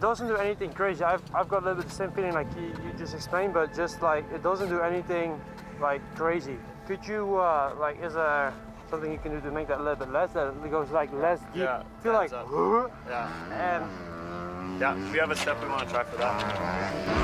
doesn't do anything crazy. I've got a little bit the same feeling like you just explained, but just like it doesn't do anything like crazy. Could you like, is there something you can do to make that a little bit less, that it goes like less deep? Yeah, I feel like yeah, and yeah, we have a step we want to try for that.